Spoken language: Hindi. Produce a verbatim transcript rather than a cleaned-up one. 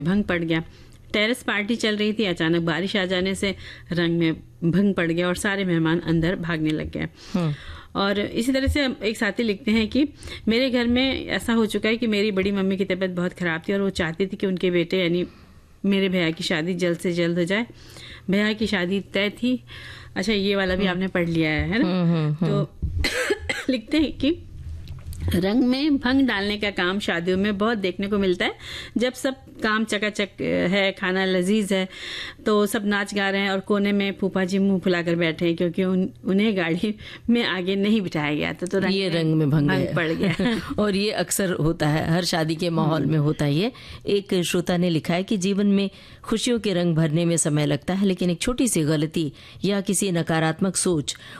भंग पड़ गया। टेरेस पार्टी चल रही थी, अचानक बारिश आ जाने से रंग में भंग पड़ गया और सारे मेहमान अंदर भागने लग गए। और इसी तरह से एक साथी लिखते हैं कि मेरे घर में ऐसा हो चुका है कि मेरी बड़ी मम्मी की तबीयत बहुत खराब थी और वो चाहती थी कि उनके बेटे यानी मेरे भैया की शादी जल्द से जल्द हो जाए। भैया की शादी तय थी। अच्छा, ये वाला भी आपने पढ़ लिया है, है ना? तो लिखते हैं कि रंग में भंग डालने का काम शादियों में बहुत देखने को मिलता है। जब सब काम चकाचक है, खाना लजीज है, तो सब नाच गा रहे हैं और कोने में फूफा जी मुंह फुलाकर बैठे हैं क्योंकि उन, उन्हें गाड़ी में आगे नहीं बिठाया गया था। तो रंग ये रंग में भंग, भंग पड़ गया। और ये अक्सर होता है, हर शादी के माहौल में होता है। ये एक श्रोता ने लिखा है कि जीवन में खुशियों के रंग भरने में समय लगता है, लेकिन एक छोटी सी गलती या किसी नकारात्मक सोच